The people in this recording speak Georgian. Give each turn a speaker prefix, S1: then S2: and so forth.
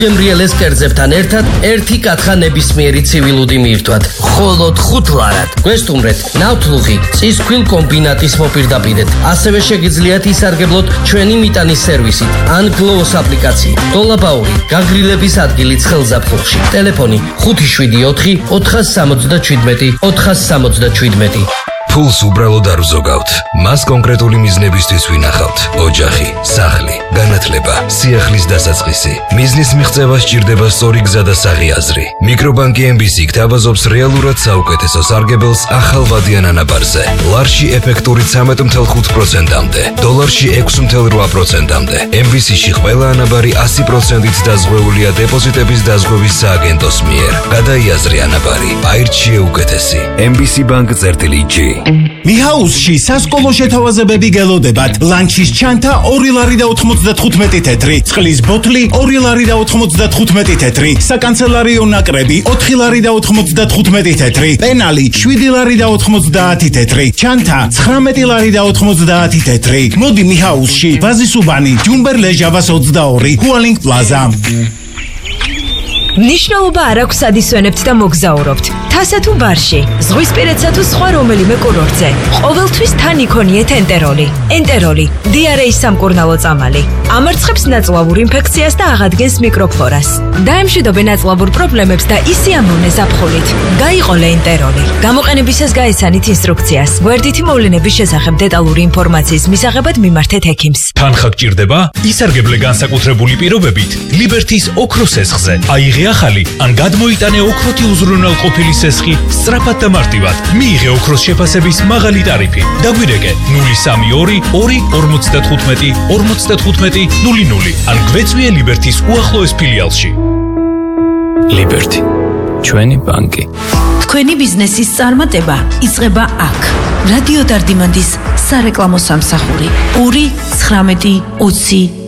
S1: გემრიელეს კერძებთან ერთად ერთი კათხა ნებისმიერი ცივილუდი მიირთვათ. მხოლოდ 5 ლარად. გვესტუმრეთ ნავთლუღი წისქვილ კომბინატის მოპირდაპირედ. ასევე შეგიძლიათ ისარგებლოთ ჩვენი მიტანის სერვისით ან გლოუს აპლიკაციით. დოლაბაური გაგრილების ადგილი ცხელზაფხულში. ტელეფონი 574 477 477.
S2: ფულს უბრალოდ არ ვზოგავთ. მას კონკრეტული მიზნებისთვის ვინახავთ. ოჯახი, სახლი, განათლება, სიახლის დასაწყისი. მიზნის მიღწევა სჭირდება სწორი გზა და საღიაზრი. მიკრობანკი MBC გთავაზობს რეალურად საუკეთესო სარგებელს ახალვადიან ანაბარზე. ლარში ეფექტური 13.5%-მდე, დოლარში 6.8%-მდე. MBC-ში ყველა ანაბარი 100%-ით დაზღვეულია დეპოზიტების დაზღვევის სააგენტოს მიერ. გადაიაზრე ანაბარი, აირჩიე უკეთესი. MBC Bank-G.
S3: მიჰაუსში სასკოლო შეთავაზებები გელოდებათ. ლანჩის ჩანთა 2 ლარი და 95 თეთრი, წყლის ბოთლი 2 ლარი და 95 თეთრი, საკანცელარიო ნაკრები 4 ლარი და 95 თეთრი, პენალი 7 ლარი და 90 თეთრი, ჩანთა 19 ლარი და 90 თეთრი. მოდი მიჰაუსში, ვაზისუბანი, ჯუმბერ ლეჟავას 22, ჰუალინგ პლაზა.
S4: ნიშნულობა არ აქვს ადისვენებთ და მოგზაურობთ. თასა თუ ბარში, ზღვისპირეთსა თუ სხვა რომელიმე კურორტზე. ყოველთვის თან იქონიეთ ენტეროლი. ენტეროლი, დიარეის სამკურნალო წამალი. ამარცხებს ნაწლავურ ინფექციას და აღადგენს მიკროფლორას. დაემშვიდობენ ნაწლავურ პრობლემებს და ისიამოვნე ზაფხულით. გაიყოლე ენტეროლი. გამოყენებისას გაეცანით ინსტრუქციას. გვერდითი მოვლენების შესახებ დეტალური ინფორმაციის მისაღებად მიმართეთ ექიმს.
S5: თანხა გჭირდება? ისარგებლე განსაკუთრებული პირობებით ლიბერთის ოქროს სესხზე. აიღე ახალი ან გადმოიტანე ოქროთი უზრუნველყოფილი სესხი სწრაფად და მარტივად. მიიღე ოქროს შეფასების მაღალი ტარიფი. დაგვირეკე 032 2 55 00 ან გვეწვიე ლიბერთის უახლოეს ფილიალში.
S6: ლიბერთი, ჩვენი ბანკი.
S7: თქვენი ბიზნესის წარმატება იწყება აქ. რადიო დარდიმანდის სარეკლამო სამსახური 2 19 20